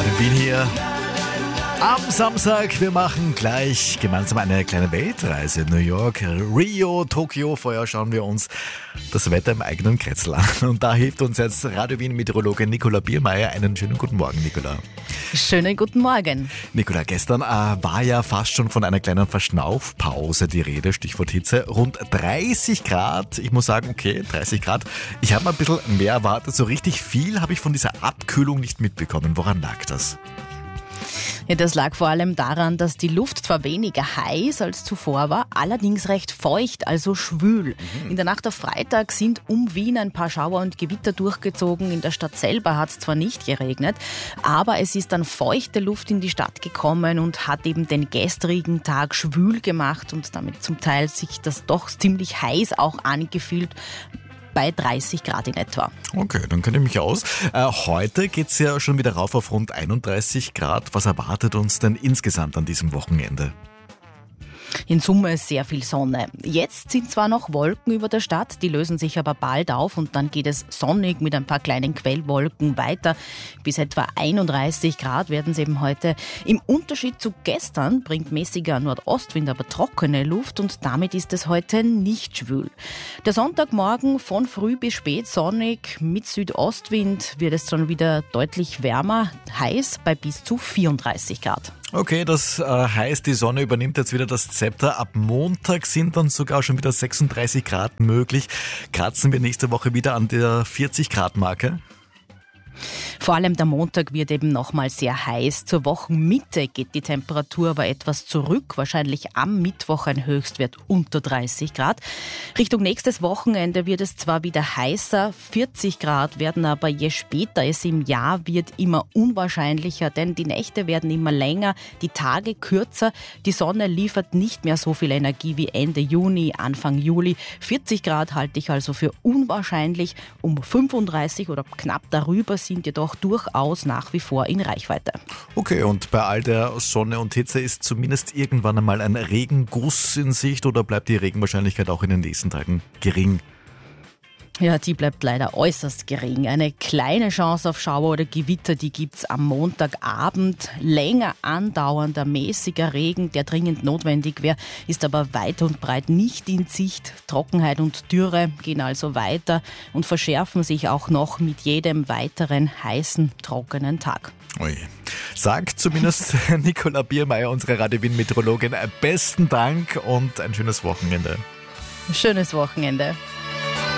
Bin hier am Samstag. Wir machen gleich gemeinsam eine kleine Weltreise. New York, Rio, Tokio. Vorher schauen wir uns das Wetter im eigenen Kretzel an. Und da hilft uns jetzt Radio Wien-Meteorologin Nicola Biermeier. Einen schönen guten Morgen, Nicola. Schönen guten Morgen. Nicola, gestern war ja fast schon von einer kleinen Verschnaufpause die Rede, Stichwort Hitze. Rund 30 Grad. Ich muss sagen, okay, 30 Grad. Ich habe ein bisschen mehr erwartet. So richtig viel habe ich von dieser Abkühlung nicht mitbekommen. Woran lag das? Ja, das lag vor allem daran, dass die Luft zwar weniger heiß als zuvor war, allerdings recht feucht, also schwül. In der Nacht auf Freitag sind um Wien ein paar Schauer und Gewitter durchgezogen. In der Stadt selber hat es zwar nicht geregnet, aber es ist dann feuchte Luft in die Stadt gekommen und hat eben den gestrigen Tag schwül gemacht und damit zum Teil sich das doch ziemlich heiß auch angefühlt. Bei 30 Grad in etwa. Okay, dann kenne ich mich aus. Heute geht es ja schon wieder rauf auf rund 31 Grad. Was erwartet uns denn insgesamt an diesem Wochenende? In Summe sehr viel Sonne. Jetzt sind zwar noch Wolken über der Stadt, die lösen sich aber bald auf und dann geht es sonnig mit ein paar kleinen Quellwolken weiter. Bis etwa 31 Grad werden es eben heute. Im Unterschied zu gestern bringt mäßiger Nordostwind aber trockene Luft und damit ist es heute nicht schwül. Der Sonntagmorgen von früh bis spät sonnig, mit Südostwind wird es schon wieder deutlich wärmer, heiß bei bis zu 34 Grad. Okay, das heißt, die Sonne übernimmt jetzt wieder das Zepter. Ab Montag sind dann sogar schon wieder 36 Grad möglich. Kratzen wir nächste Woche wieder an der 40-Grad-Marke? Vor allem der Montag wird eben nochmal sehr heiß. Zur Wochenmitte geht die Temperatur aber etwas zurück. Wahrscheinlich am Mittwoch ein Höchstwert unter 30 Grad. Richtung nächstes Wochenende wird es zwar wieder heißer, 40 Grad werden aber je später es im Jahr wird immer unwahrscheinlicher, denn die Nächte werden immer länger, die Tage kürzer. Die Sonne liefert nicht mehr so viel Energie wie Ende Juni, Anfang Juli. 40 Grad halte ich also für unwahrscheinlich. Um 35 oder knapp darüber sind jedoch durchaus nach wie vor in Reichweite. Okay, und bei all der Sonne und Hitze ist zumindest irgendwann einmal ein Regenguss in Sicht oder bleibt die Regenwahrscheinlichkeit auch in den nächsten Tagen gering? Ja, die bleibt leider äußerst gering. Eine kleine Chance auf Schauer oder Gewitter, die gibt's am Montagabend. Länger andauernder, mäßiger Regen, der dringend notwendig wäre, ist aber weit und breit nicht in Sicht. Trockenheit und Dürre gehen also weiter und verschärfen sich auch noch mit jedem weiteren heißen, trockenen Tag. Ui. Sagt zumindest Nicola Biermeier, unsere Radio Wien-Meteorologin, besten Dank und ein schönes Wochenende. Schönes Wochenende.